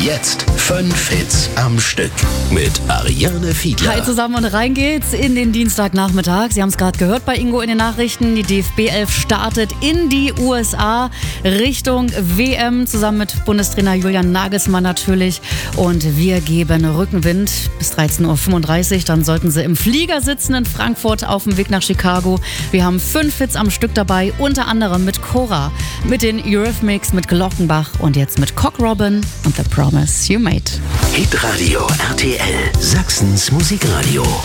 Jetzt 5 Hits am Stück mit Ariane Fiedler. Hi zusammen und rein geht's in den Dienstagnachmittag. Sie haben es gerade gehört bei Ingo in den Nachrichten. Die DFB 11 startet in die USA Richtung WM zusammen mit Bundestrainer Julian Nagelsmann natürlich. Und wir geben Rückenwind bis 13.35 Uhr. Dann sollten Sie im Flieger sitzen in Frankfurt auf dem Weg nach Chicago. Wir haben 5 Hits am Stück dabei, unter anderem mit Cora, mit den Eurythmics, mit Glockenbach und jetzt mit Cock Robin und The Promise You Made. Hitradio RTL, Sachsens Musikradio.